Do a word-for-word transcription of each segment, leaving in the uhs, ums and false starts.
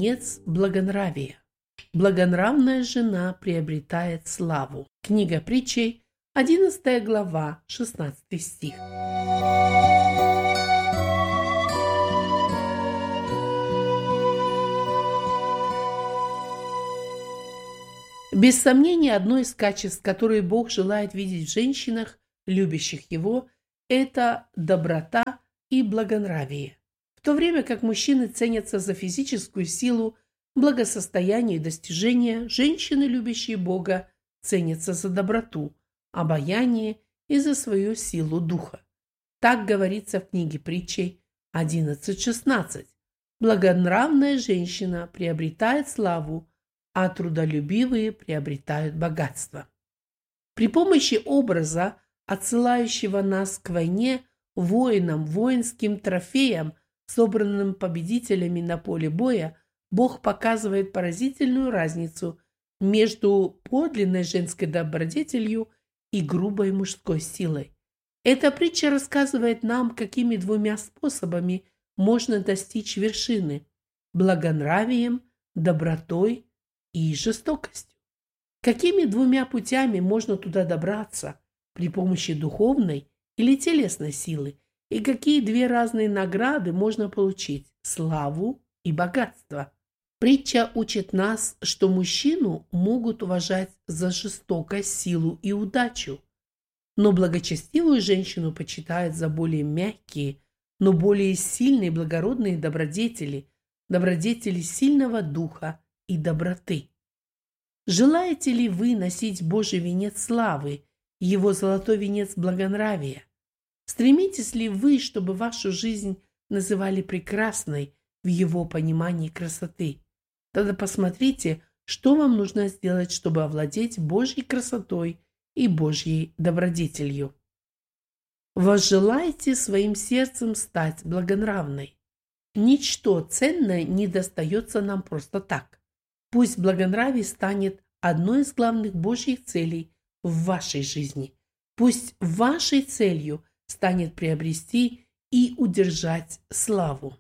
венец благонравия. Благонравная жена приобретает славу. Книга Притчей, одиннадцатая глава, шестнадцатый стих. Без сомнения, одно из качеств, которые Бог желает видеть в женщинах, любящих Его, это доброта и благонравие. В то время как мужчины ценятся за физическую силу, благосостояние и достижения, женщины, любящие Бога, ценятся за доброту, обаяние и за свою силу духа. Так говорится в книге Притчей одиннадцать шестнадцать. Благонравная женщина приобретает славу, а трудолюбивые приобретают богатство. При помощи образа, отсылающего нас к войне, воинам, воинским трофеям, собранным победителями на поле боя, Бог показывает поразительную разницу между подлинной женской добродетелью и грубой мужской силой. Эта притча рассказывает нам, какими двумя способами можно достичь вершины – благонравием, добротой и жестокостью. Какими двумя путями можно туда добраться – при помощи духовной или телесной силы, и какие две разные награды можно получить – славу и богатство. Притча учит нас, что мужчину могут уважать за жестокость, силу и удачу, но благочестивую женщину почитают за более мягкие, но более сильные благородные добродетели, добродетели сильного духа и доброты. Желаете ли вы носить Божий венец славы, Его золотой венец благонравия? Стремитесь ли вы, чтобы вашу жизнь называли прекрасной в Его понимании красоты? Тогда посмотрите, что вам нужно сделать, чтобы овладеть Божьей красотой и Божьей добродетелью. Возжелайте своим сердцем стать благонравной. Ничто ценное не достается нам просто так. Пусть благонравие станет одной из главных Божьих целей в вашей жизни. Пусть вашей целью станет приобрести и удержать славу.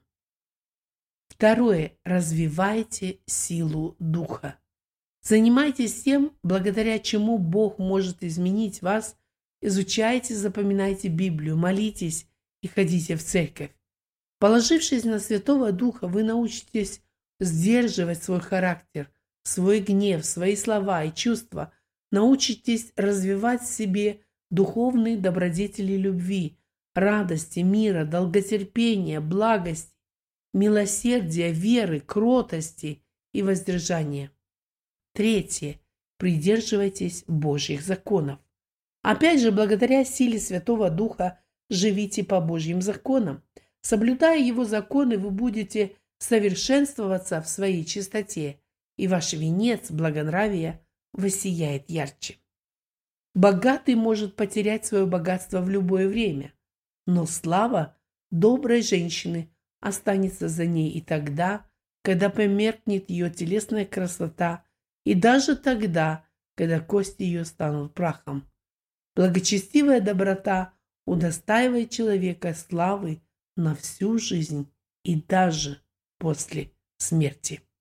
Второе. Развивайте силу духа. Занимайтесь тем, благодаря чему Бог может изменить вас. Изучайте, запоминайте Библию, молитесь и ходите в церковь. Положившись на Святого Духа, вы научитесь сдерживать свой характер, свой гнев, свои слова и чувства, научитесь развивать в себе духовные добродетели любви, радости, мира, долготерпения, благости, милосердия, веры, кротости и воздержания. Третье. Придерживайтесь Божьих законов. Опять же, благодаря силе Святого Духа живите по Божьим законам. Соблюдая Его законы, вы будете совершенствоваться в своей чистоте, и ваш венец благонравия воссияет ярче. Богатый может потерять свое богатство в любое время, но слава доброй женщины останется за ней и тогда, когда померкнет ее телесная красота, и даже тогда, когда кости ее станут прахом. Благочестивая доброта удостаивает человека славы на всю жизнь и даже после смерти.